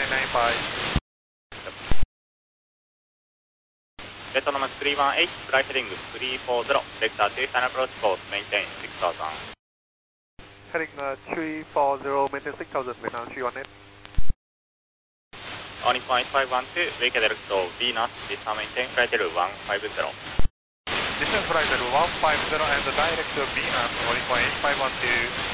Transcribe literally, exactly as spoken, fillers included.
nine five. Autonomous three one eight, flight heading three four zero, vector two final approach course, maintain six thousand. Heading uh, three four zero, maintain six thousand, Vietnam three one eight. Onyx one eight five one two, wake direct to Venus, descend maintain flight level one five zero. Descend flight level one five zero and direct to Venus, Onyx one eight five one two.